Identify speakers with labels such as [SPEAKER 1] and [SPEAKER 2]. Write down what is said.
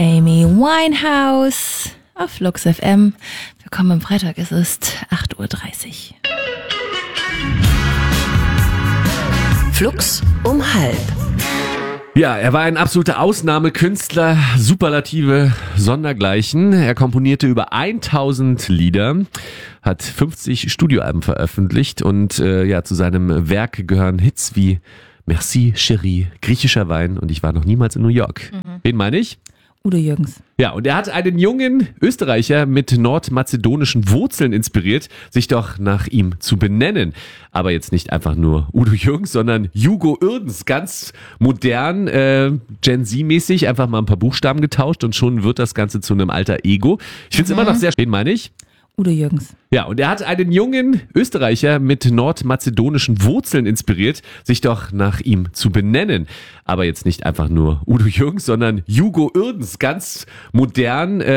[SPEAKER 1] Amy Winehouse auf Flux FM. Willkommen am Freitag, es ist 8.30 Uhr.
[SPEAKER 2] Flux um halb.
[SPEAKER 3] Ja, er war ein absoluter Ausnahmekünstler, Superlative sondergleichen. Er komponierte über 1000 Lieder, hat 50 Studioalben veröffentlicht und zu seinem Werk gehören Hits wie Merci, Chérie, Griechischer Wein und Ich war noch niemals in New York. Wen meine ich?
[SPEAKER 1] Udo Jürgens.
[SPEAKER 3] Ja, und er hat einen jungen Österreicher mit nordmazedonischen Wurzeln inspiriert, sich doch nach ihm zu benennen. Aber jetzt nicht einfach nur Udo Jürgens, sondern Hugo Uerdens. Ganz modern, Gen Z-mäßig, einfach mal ein paar Buchstaben getauscht und schon wird das Ganze zu einem alter Ego. Ich finde es immer noch sehr schön, meine ich.
[SPEAKER 1] Udo Jürgens.
[SPEAKER 3] Ja, und er hat einen jungen Österreicher mit nordmazedonischen Wurzeln inspiriert, sich doch nach ihm zu benennen. Aber jetzt nicht einfach nur Udo Jürgens, sondern Hugo Uerdens. Ganz modern,